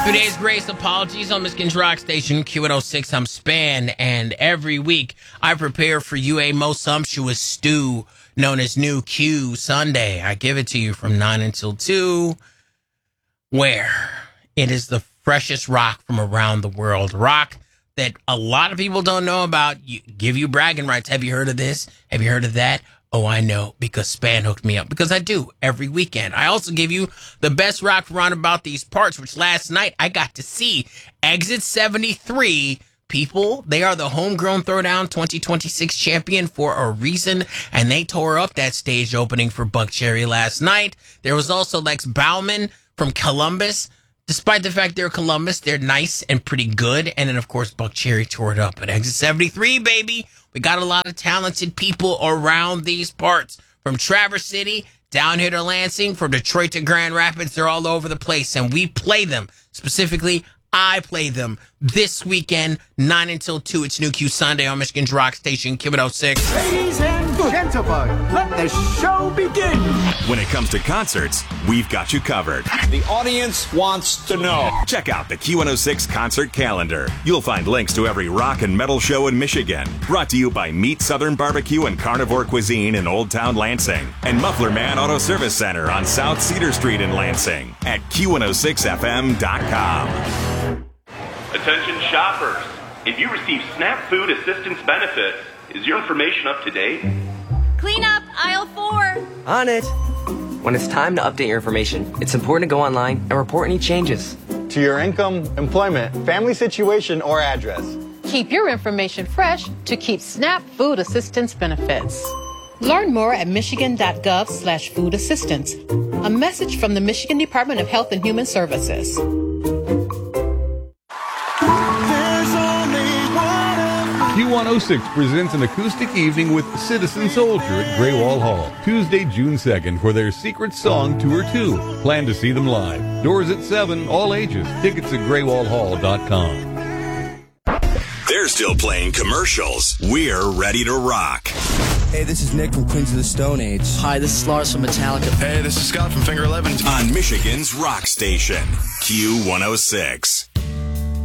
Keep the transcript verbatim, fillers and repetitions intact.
Two days grace apologies on Michigan's Rock Station, Q one oh six. I'm Span, and every week I prepare for you a most sumptuous stew known as New Q Sunday. I give it to you from nine until two, where it is the freshest rock from around the world. Rock that a lot of people don't know about. You, give you bragging rights. Have you heard of this? Have you heard of that? Oh, I know, because Span hooked me up, because I do every weekend. I also give you the best rock from around about these parts, which last night I got to see Exit seventy-three. People, they are the Homegrown Throwdown twenty twenty-six champion for a reason, and they tore up that stage opening for Buckcherry last night. There was also Lex Bauman from Columbus. Despite the fact they're Columbus, they're nice and pretty good. And then, of course, Buckcherry tore it up. But Exit seventy-three, baby, we got a lot of talented people around these parts. From Traverse City down here to Lansing, from Detroit to Grand Rapids, they're all over the place. And we play them. Specifically, I play them this weekend, nine until two. It's New Q Sunday on Michigan's Rock Station, Q one oh six. Ladies and gentlemen, let the show begin. When it comes to concerts, we've got you covered. The audience wants to know. Check out the Q one oh six concert calendar. You'll find links to every rock and metal show in Michigan. Brought to you by Meat Southern Barbecue and Carnivore Cuisine in Old Town Lansing. And Muffler Man Auto Service Center on South Cedar Street in Lansing at Q one oh six F M dot com. Attention shoppers. If you receive SNAP Food Assistance benefits, is your information up to date? Clean up aisle four. On it. When it's time to update your information, it's important to go online and report any changes. To your income, employment, family situation, or address. Keep your information fresh to keep SNAP Food Assistance benefits. Learn more at michigan.gov slash food assistance. A message from the Michigan Department of Health and Human Services. Q one oh six presents an acoustic evening with Citizen Soldier at Graywall Hall, Tuesday, June second, for their Secret Song Tour two. Plan to see them live. Doors at seven, all ages. Tickets at graywall hall dot com. They're still playing commercials. We're ready to rock. Hey, this is Nick from Queens of the Stone Age. Hi, this is Lars from Metallica. Hey, this is Scott from Finger eleven. On Michigan's Rock Station, Q one oh six.